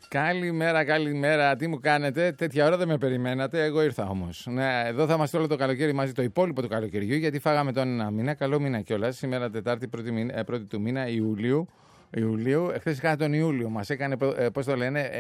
Καλημέρα, καλημέρα. Τι μου κάνετε? Τέτοια ώρα δεν με περιμένατε. Εγώ ήρθα όμως. Ναι, εδώ θα είμαστε όλο το καλοκαίρι μαζί, το υπόλοιπο του καλοκαιριού, γιατί φάγαμε τον ένα μήνα. Καλό μήνα κιόλας. Σήμερα Τετάρτη, πρώτη του μήνα Ιουλίου. Εχθές είχα τον Ιούλιο. Μας έκανε, πώς το λένε,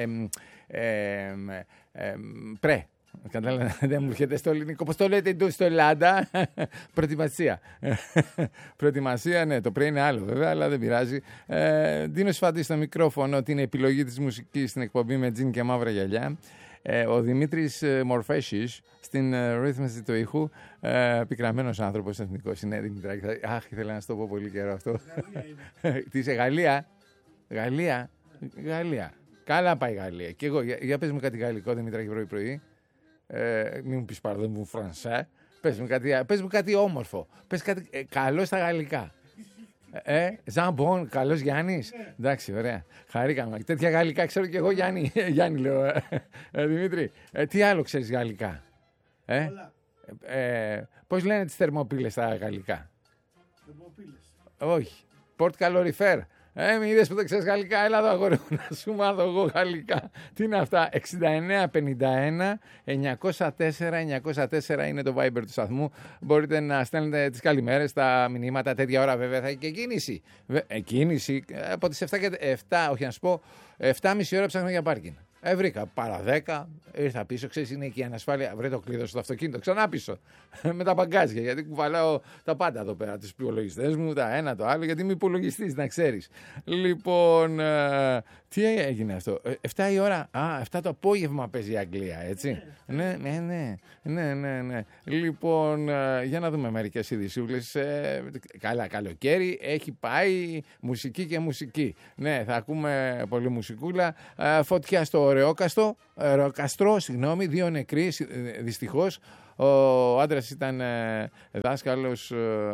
δεν μου έρχεται στο ελληνικό. Πώς το λέτε εδώ στο Ελλάδα? Προετοιμασία. Προετοιμασία, ναι, το πριν είναι άλλο βέβαια, αλλά δεν πειράζει. Δίνω σφάτη στο μικρόφωνο την επιλογή της μουσικής στην εκπομπή με τζιν και μαύρα γυαλιά. Ο Δημήτρης Μορφέσης στην ρύθμιση του ήχου. Πικραμένος άνθρωπος, εθνικός είναι, Δημητράκη. Αχ, ήθελα να σου το πω πολύ καιρό αυτό. Τι είσαι, Γαλλία? Γαλλία. Καλά πάει η Γαλλία. Και εγώ, για πες μου κάτι γαλλικό, Δημητράκη, πρωί-πρωί. Μην μου πεις παραδόν μου φρανσέ. Πες μου κάτι όμορφο. Πες κάτι καλό στα γαλλικά. Ζαμπον, καλός Γιάννης. Εντάξει, ωραία. Χαρήκαμε. Τέτοια γαλλικά ξέρω και εγώ, Γιάννη. Γιάννη λέω. Δημήτρη, τι άλλο ξέρεις γαλλικά? Πώς λένε τις θερμοπύλες στα γαλλικά? Θερμοπύλες. Όχι. Πορτ καλοριφέρ. Μην είδες που δεν ξέρεις γαλλικά? Έλα εδώ, αγόρι μου, να σου μάθω εγώ γαλλικά. Τι είναι αυτά? 6951-904-904 είναι το Viber του σταθμού. Μπορείτε να στέλνετε τις καλημέρες, τα μηνύματα. Τέτοια ώρα βέβαια θα έχει και κίνηση. Κίνηση από τις 7 και 7, όχι να σου πω, 7,5 ώρα ψάχνω για πάρκινγκ. Βρήκα παρά 10, ήρθα πίσω, ξέρεις, είναι εκεί η ανασφάλεια. Βρε το κλείδο στο αυτοκίνητο, ξανά πίσω. Με τα μπαγκάζια, γιατί κουβαλάω τα πάντα εδώ πέρα, τους υπολογιστές μου, τα ένα, το άλλο, γιατί είμαι υπολογιστής, να ξέρεις. Λοιπόν, τι έγινε αυτό? 7 η ώρα, 7 το απόγευμα παίζει η Αγγλία, έτσι. Ναι. Λοιπόν, για να δούμε μερικές ειδησούλες. Καλά, καλοκαίρι, έχει πάει μουσική και μουσική. Ναι, θα ακούμε πολύ μουσικούλα. Φωτιά στο Ρεοκαστρό, 2 νεκροί, δυστυχώς. Ο άντρας ήταν δάσκαλος,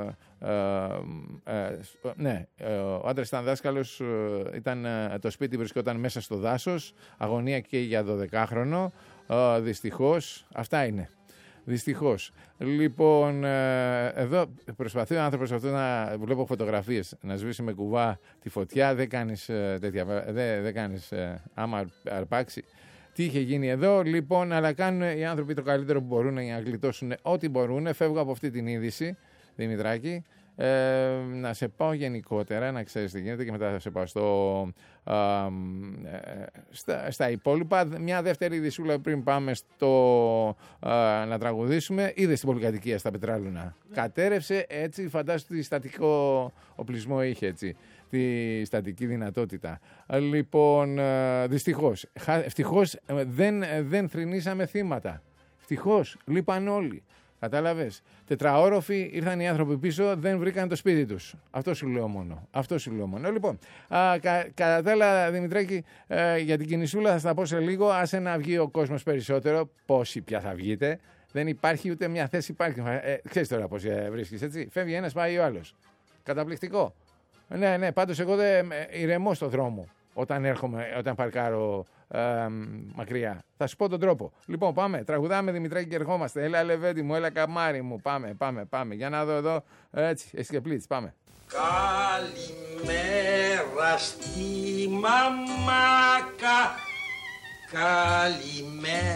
ο άντρας ήταν δάσκαλος, το σπίτι βρισκόταν μέσα στο δάσος, αγωνία και για 12χρονο, δυστυχώς, αυτά είναι. Δυστυχώς. Λοιπόν, εδώ προσπαθεί ο άνθρωπος αυτό να βλέπω φωτογραφίες, να σβήσει με κουβά τη φωτιά. Δεν κάνεις τέτοια, δεν κάνεις άμα αρπάξει. Τι είχε γίνει εδώ, λοιπόν, αλλά κάνουν οι άνθρωποι το καλύτερο που μπορούν για να γλιτώσουν ό,τι μπορούν. Φεύγω από αυτή την είδηση, Δημητράκη. Να σε πάω γενικότερα, να ξέρεις τι γίνεται, και μετά θα σε πάω στα υπόλοιπα. Μια δεύτερη ειδησούλα πριν πάμε να τραγουδήσουμε. Είδες την πολυκατοικία στα Πετράλουνα? Κατέρευσε, έτσι, φαντάσου τι στατικό οπλισμό είχε, έτσι, τη στατική δυνατότητα. Λοιπόν, δυστυχώς, ευτυχώς δεν θρηνήσαμε θύματα. Ευτυχώς, λείπαν όλοι. Κατάλαβες? Τετραόροφοι, ήρθαν οι άνθρωποι πίσω, δεν βρήκαν το σπίτι τους. Αυτό σου λέω μόνο. Λοιπόν, κατά τα άλλα, Δημητράκη, για την κινησούλα θα στα πω σε λίγο. Άσε να βγει ο κόσμος περισσότερο. Πόσοι πια θα βγείτε? Δεν υπάρχει ούτε μια θέση πάρκινγκ. Ξέρεις τώρα πώς βρίσκεις, έτσι. Φεύγει ένας, πάει ο άλλος. Καταπληκτικό. Ναι, πάντως εγώ δεν ηρεμώ στο δρόμο όταν παρκάρω μακριά. Θα σου πω τον τρόπο. Λοιπόν, πάμε, τραγουδάμε, Δημητράκη, και ερχόμαστε. Έλα, Λεβέντη μου, έλα, καμάρι μου. Πάμε. Για να δω εδώ. Έτσι, εσύ και πλήτς, πάμε. Καλημέρα στη μαμάκα. Καλημέρα